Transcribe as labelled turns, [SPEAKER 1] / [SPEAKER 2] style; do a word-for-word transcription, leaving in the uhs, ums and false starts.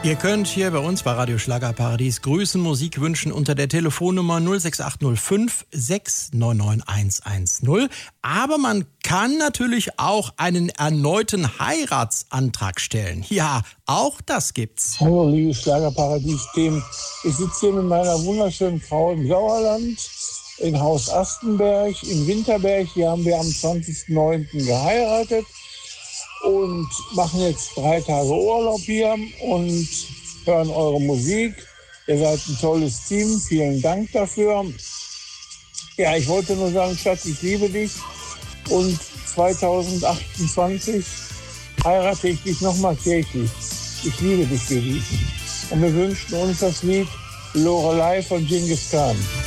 [SPEAKER 1] Ihr könnt hier bei uns bei Radio Schlagerparadies grüßen, Musik wünschen unter der Telefonnummer null sechs acht null fünf sechs neun neun eins eins null. Aber man kann natürlich auch einen erneuten Heiratsantrag stellen. Ja, auch das gibt's.
[SPEAKER 2] Hallo, liebe Schlagerparadies-Team. Ich sitze hier mit meiner wunderschönen Frau im Sauerland in Haus Astenberg, in Winterberg. Hier haben wir am zwanzigsten neunten geheiratet und machen jetzt drei Tage Urlaub hier und hören eure Musik. Ihr seid ein tolles Team, vielen Dank dafür. Ja, ich wollte nur sagen, Schatz, ich liebe dich und zweitausendachtundzwanzig heirate ich dich nochmal kirchlich. Ich liebe dich, Baby. Und wir wünschen uns das Lied Lorelei von Genghis Khan.